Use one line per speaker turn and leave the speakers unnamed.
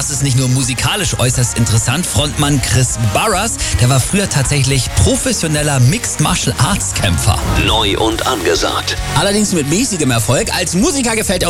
das ist nicht nur musikalisch äußerst interessant. Frontmann Chris Barras, der war früher tatsächlich professioneller Mixed Martial Arts Kämpfer.
Neu und angesagt.
Allerdings mit mäßigem Erfolg. Als Musiker gefällt er